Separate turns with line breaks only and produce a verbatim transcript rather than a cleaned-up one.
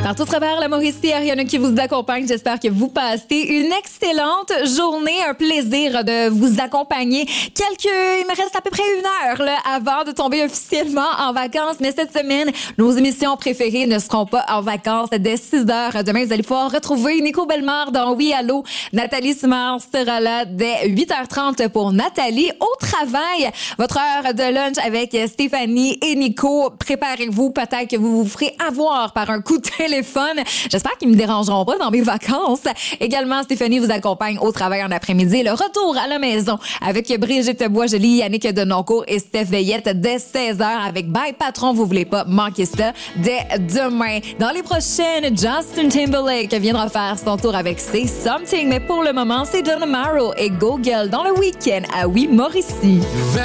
Partout à travers la Mauricie, Ariana qui vous accompagne. J'espère que vous passez une excellente journée. Un plaisir de vous accompagner. Quelques, il me reste à peu près une heure là, avant de tomber officiellement en vacances. Mais cette semaine, nos émissions préférées ne seront pas en vacances dès six heures. Demain, vous allez pouvoir retrouver Nico Bellemare dans Oui Allô. Nathalie Simard sera là dès huit heures trente pour Nathalie. Au travail, votre heure de lunch avec Stéphanie et Nico. Préparez-vous, peut-être que vous vous ferez avoir par un coup de téléphone. J'espère qu'ils me dérangeront pas dans mes vacances. Également, Stéphanie vous accompagne au travail en après-midi. Le retour à la maison avec Brigitte Boisjoli, Yannick Denoncourt et Steph Veillette dès seize heures avec Bye Patron. Vous voulez pas manquer ça dès demain. Dans les prochaines, Justin Timberlake viendra faire son tour avec Say Something. Mais pour le moment, c'est John Amaro et Go Girl dans le week-end à Oui Mauricie.